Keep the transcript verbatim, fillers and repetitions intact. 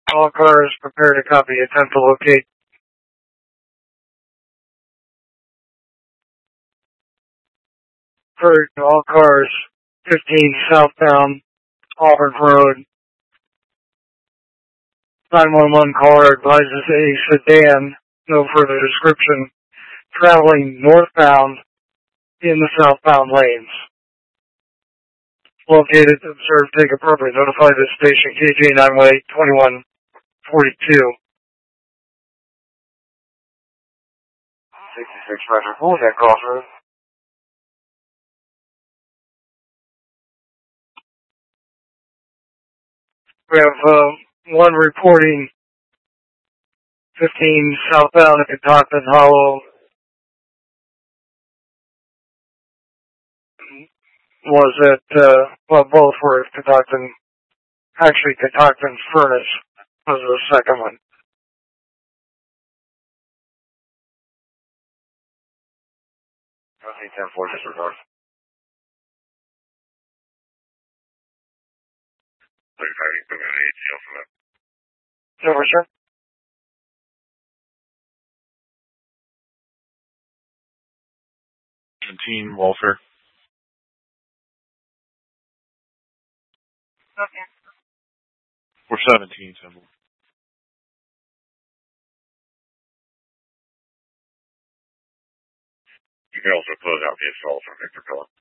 All cars prepare to copy. Attempt to locate. For all cars, fifteen southbound Auburn Road. nine one one caller advises a sedan, no further description, traveling northbound in the southbound lanes. Located, observed, take appropriate. Notify this station, K G nine one eight, twenty-one forty-two. sixty-six Roger, hold that crossroad. We have uh, one reporting fifteen southbound at Catoctin Hollow. Was at, uh, well, both were at Catoctin. Actually, Catoctin's Furnace was the second one. ten four, disregard. Over, sir. seventeen, Walter. Okay. We're seventeen, Symbol. You can also close out the assault from Victor Phillips.